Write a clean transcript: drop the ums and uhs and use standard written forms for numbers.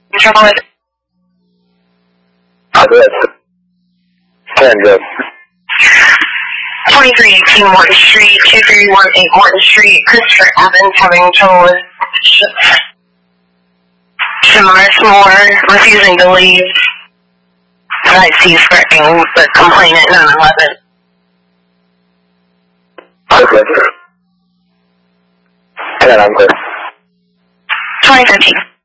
Trouble with 2318 Morton Street, 2318 Morton Street, Christopher Evans having trouble with Shamaris Moore refusing to leave. I see threatening the complainant 911. Okay. And I'm clear. 2013.